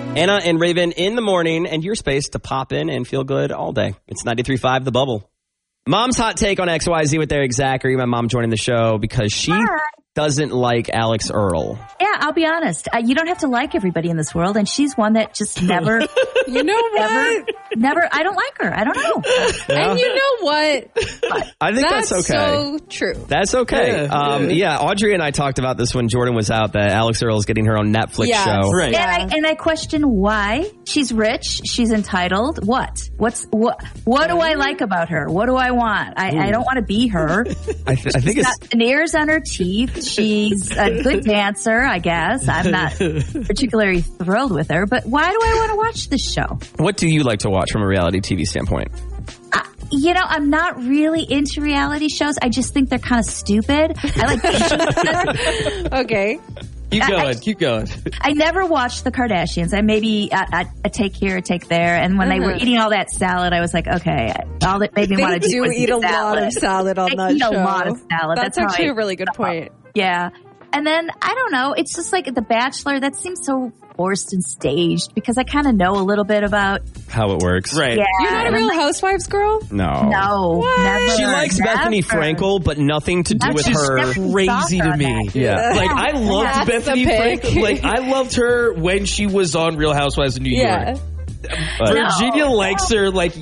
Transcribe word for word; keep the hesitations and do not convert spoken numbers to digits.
Anna and Raven in the morning, and your space to pop in and feel good all day. It's ninety-three point five The Bubble. Mom's hot take on X Y Z with Eric Zachary. My mom joining the show because she Hi. doesn't like Alex Earl. Yeah, I'll be honest. Uh, you don't have to like everybody in this world, and she's one that just never, You know what? never, never. I don't like her. I don't know. And you know what? I think That's, that's, okay. so true. That's okay. Yeah, um, yeah. yeah, Audrey and I talked about this when Jordan was out, that Alex Earl is getting her own Netflix Yes. show. Right. And I and I question why. She's rich. She's entitled. What? What's what? What do I like about her? What do I want? I, I don't want to be her. I, th- I think She's it's... got veneers on her teeth. She's a good dancer, I guess. I'm not particularly thrilled with her, but why do I want to watch this show? What do you like to watch from a reality T V standpoint? Uh, you know, I'm not really into reality shows. I just think they're kind of stupid. I like better. Okay. Keep I- going. I- keep going. I never watched the Kardashians. I maybe I, I, I take here, I take there, and when they were Mhm. eating all that salad, I was like, okay, all that made me They want to do do was eat a salad. lot of salad on They that eat show. a lot of salad. That's, That's how actually I- a really good point. Yeah. And then, I don't know, it's just like The Bachelor, that seems so forced and staged because I kind of know a little bit about, How it works. Right. yeah. You're not a and I'm Real like, Housewives girl? No. No, What? never. She likes Bethany never. Frankel, but nothing to do That's with just her. never Crazy thought to on me. that. Yeah. Like, I loved That's Bethany the pick. Frankel. Like, I loved her when she was on Real Housewives of New Yeah. York. But- Virginia No. likes her, like,